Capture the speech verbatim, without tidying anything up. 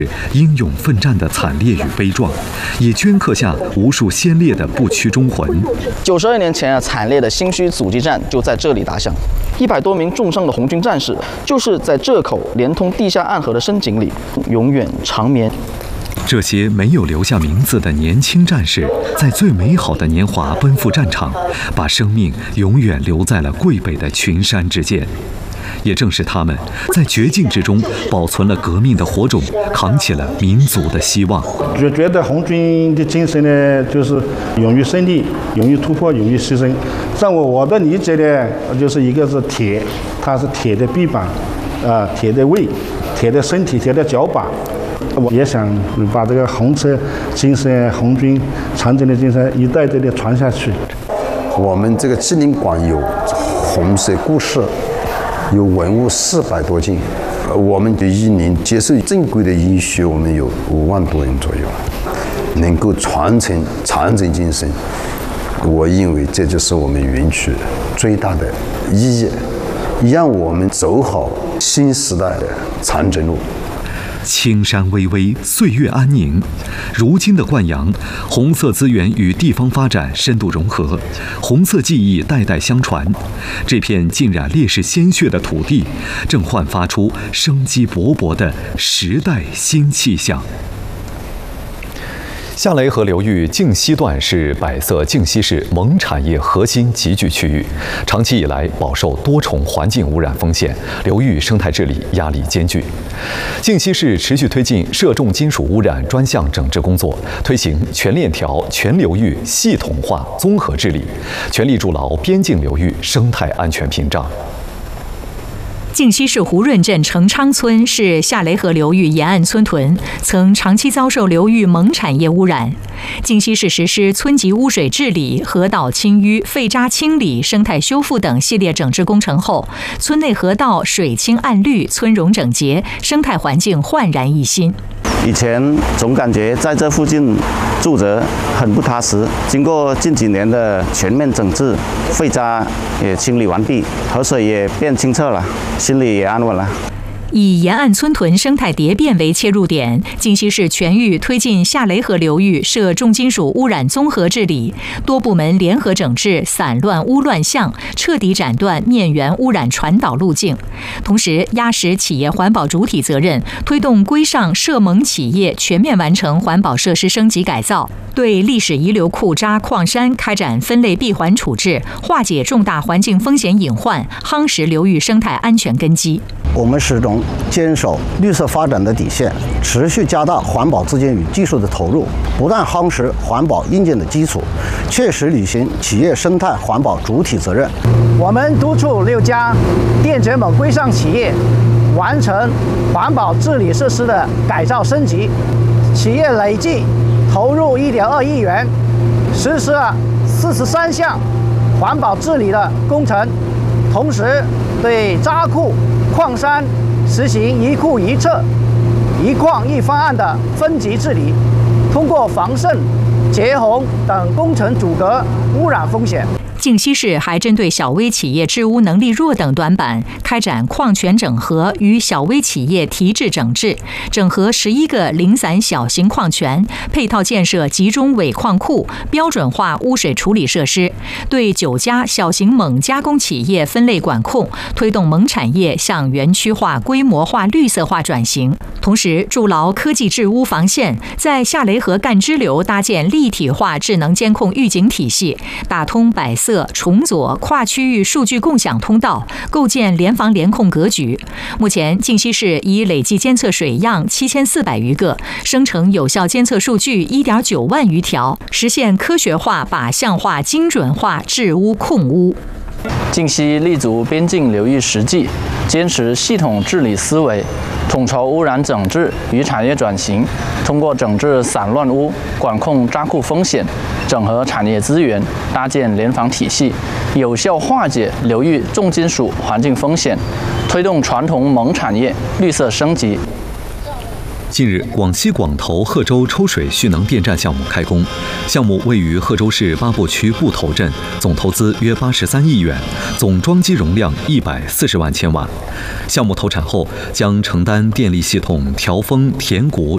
英勇奋战的惨烈与悲壮，也镌刻下无数先烈的不屈忠魂。 九十二年前啊，惨烈的新圩阻击战就在这里打响，一百多名重伤的红军战士就是在这口连通地下暗河的深井里永远长眠。 这些没有留下名字的年轻战士，在最美好的年华奔赴战场，把生命永远留在了桂北的群山之间。也正是他们，在绝境之中保存了革命的火种，扛起了民族的希望。 觉觉得红军的精神呢，就是勇于胜利、勇于突破、勇于牺牲。在我我的理解呢，就是一个是铁，它是铁的臂膀，啊、呃，铁的胃，铁的身体，铁的脚把。我也想把这个红色精神、红军长征的精神一代代的传下去。 我们这个纪念馆有红色故事。有文物四百多件，我们的一年接受正规的医学，我们有五万多人左右，能够传承长征精神，我认为这就是我们园区最大的意义，让我们走好新时代的长征路。 青山巍巍，岁月安宁。如今的灌阳，红色资源与地方发展深度融合，红色记忆代代相传。这片浸染烈士鲜血的土地，正焕发出生机勃勃的时代新气象。 夏雷河流域靖西段是百色靖西市蒙产业核心集聚区域，长期以来饱受多重环境污染风险，流域生态治理压力艰巨。靖西市持续推进涉重金属污染专项整治工作，推行全链条、全流域系统化综合治理，全力筑牢边境流域生态安全屏障。 靖西市胡润镇成昌村是夏雷河流域沿岸村屯，曾长期遭受流域蒙产业污染。靖西市实施村级污水治理、河道清淤、废渣清理、生态修复等系列整治工程后，村内河道水清岸绿，村容整洁，生态环境焕然一新。 以前总感觉在这附近住着很不踏实，经过近几年的全面整治，废渣也清理完毕，河水也变清澈了，心里也安稳了。 以沿岸村屯生态蝶变为切入点，靖西市全域推进夏雷河流域涉重金属污染综合治理，多部门联合整治散乱污乱象，彻底斩断面源污染传导路径。同时，压实企业环保主体责任，推动规上涉蒙企业全面完成环保设施升级改造，对历史遗留库渣矿山开展分类闭环处置，化解重大环境风险隐患，夯实流域生态安全根基。 我们始终坚守绿色发展的底线，持续加大环保资金与技术的投入，不断夯实环保硬件的基础，切实履行企业生态环保主体责任。 我们督促六家电解锰规上企业完成环保治理设施的改造升级，企业累计投入一点二亿元，实施了四十三项环保治理的工程，同时对渣库、矿山实行一库一测、一矿一方案的分级治理，通过防渗、结洪等工程阻隔污染风险。 靖西市还针对小微企业治污能力弱等短板，开展矿权整合与小微企业提质整治，整合十一个零散小型矿权，配套建设集中尾矿库，标准化污水处理设施，对九家小型锰加工企业分类管控，推动锰产业向园区化、规模化、绿色化转型。同时，筑牢科技治污防线，在夏雷河干支流搭建立体化智能监控预警体系，打通百色、重左跨区域数据共享通道，构建联防联控格局。目前，靖西市已累计监测水样七千四百余个，生成有效监测数据一点九万余条，实现科学化、靶向化、精准化治污控污。 靖西立足边境流域实际，坚持系统治理思维，统筹污染整治与产业转型，通过整治散乱污、管控渣库风险、整合产业资源、搭建联防体系，有效化解流域重金属环境风险，推动传统锰产业绿色升级。 近日，广西广投贺州抽水蓄能电站项目开工。项目位于贺州市八埠区布头镇，总投资约八十三亿元，总装机容量一百四十万千瓦。项目投产后，将承担电力系统调峰、填谷、